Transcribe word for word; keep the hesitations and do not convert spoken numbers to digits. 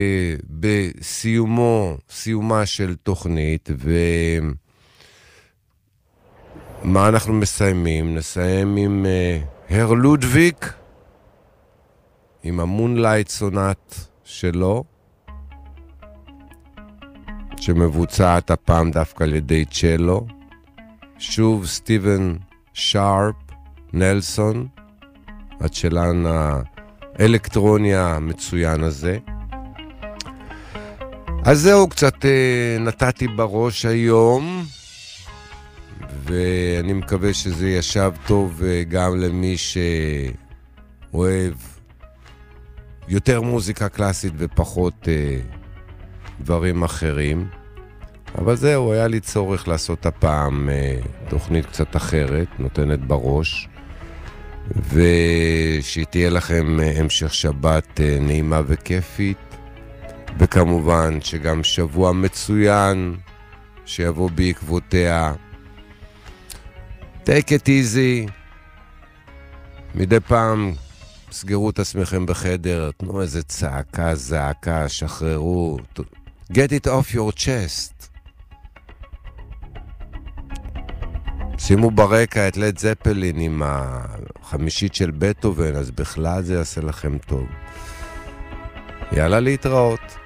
בסיומו, סיומה של תוכנית, ומה אנחנו מסיימים? נסיים עם הר לודוויג, עם המונלייט סונאט שלו, שמבוצעת הפעם דווקא על ידי צ'לו. שוב סטיבן שרפ נלסון, הצ'לן האלקטרוני המצוין הזה. אז זהו, קצת אה, נתתי בראש היום, ואני מקווה שזה ישב טוב אה, גם למי שאוהב יותר מוזיקה קלאסית ופחות אה, דברים אחרים. אבל זהו, היה לי צורך לעשות הפעם אה, תוכנית קצת אחרת, נותנת בראש, ושתהיה לכם אה, המשך שבת אה, נעימה וכיפית, וכמובן שגם שבוע מצוין שיבוא בעקבותיה. take it easy, מדי פעם סגרו את עצמכם בחדר, תנו איזה צעקה, זעקה, שחררו, get it off your chest. שימו ברקע את לד זפלין עם החמישית של בטהובן, אז בכלל זה יעשה לכם טוב. יאללה, להתראות.